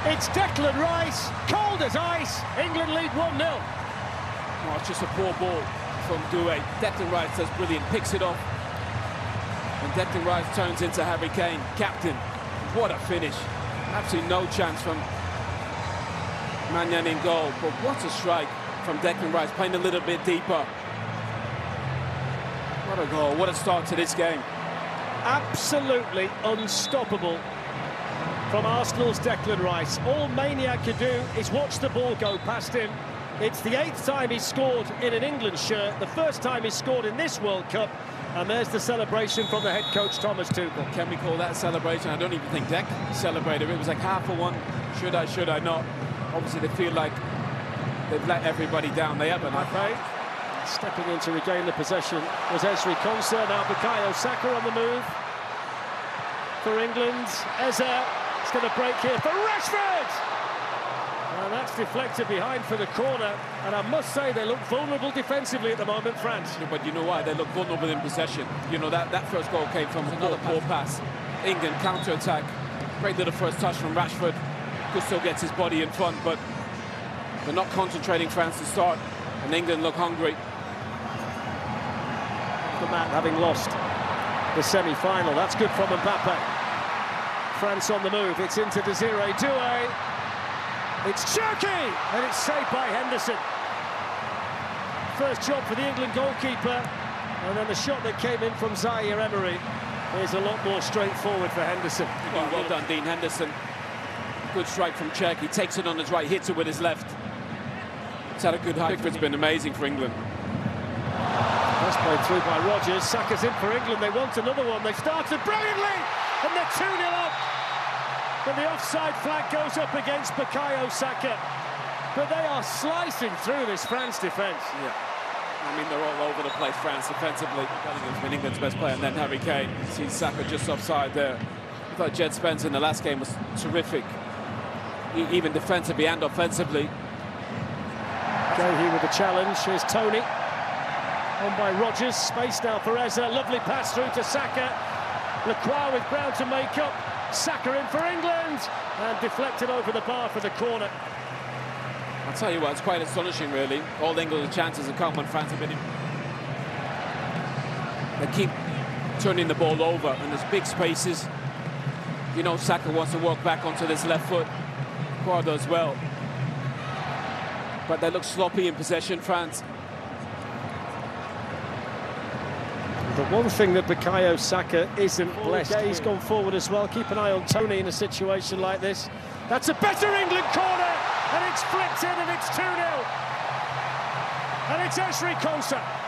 It's Declan Rice, cold as ice. England lead 1-0. Well, it's just a poor ball from Doué. Declan Rice does brilliant, picks it off. And Declan Rice turns into Harry Kane, captain. What a finish. Absolutely no chance from Maignan in goal. But what a strike from Declan Rice, playing a little bit deeper. What a goal, what a start to this game. Absolutely unstoppable from Arsenal's Declan Rice. All Maniac could do is watch the ball go past him. It's the 8th time he's scored in an England shirt, the first time he's scored in this World Cup, and there's the celebration from the head coach Thomas Tuchel. Can we call that a celebration? I don't even think Dec celebrated. It was like half for one. Should I not? Obviously they feel like they've let everybody down. They haven't, I think. Stepping in to regain the possession was Ezri Konsa. Now Bukayo Saka on the move for England. Eze is going to break here for Rashford! And that's deflected behind for the corner. And I must say they look vulnerable defensively at the moment, France. Yeah, but you know why? They look vulnerable in possession. You know, that first goal came from another poor pass. England counter-attack. Great little first touch from Rashford. Gusto gets his body in front, but they're not concentrating, France, to start. And England look hungry. The man having lost the semi-final. That's good from Mbappe. France on the move. It's into Desiree Doué. It's Cherki, and it's saved by Henderson. First job for the England goalkeeper, and then the shot that came in from Zaire Emery is a lot more straightforward for Henderson. Well done, Dean Henderson. Good strike from Cherki. Takes it on his right, hits it with his left. It's had a good height. Pickford's been amazing for England. That's played through by Rodgers. Saka's in for England. They want another one. They've started brilliantly, and they're 2-0 up. But the offside flag goes up against Bukayo Saka. But they are slicing through this France defence. Yeah. I mean, they're all over the place, France, defensively. Bellingham's been England's best player, and then Harry Kane. Sees Saka just offside there. I thought Jed Spence in the last game was terrific, even defensively and offensively. Gahey with the challenge. Here's Tony. On by Rodgers. Space now for Eze. Lovely pass through to Saka. Lacroix with ground to make up. Saka in for England. And deflected over the bar for the corner. I'll tell you what, it's quite astonishing, really. All England's chances have come when France have been in. They keep turning the ball over, and there's big spaces. You know, Saka wants to walk back onto this left foot. Guardo as well. But they look sloppy in possession, France. The one thing that Bukayo Saka isn't blessed, he's gone forward as well. Keep an eye on Tony in a situation like this. That's a better England corner, and it's flicked in, and it's 2-0. And it's Ezri Konsa.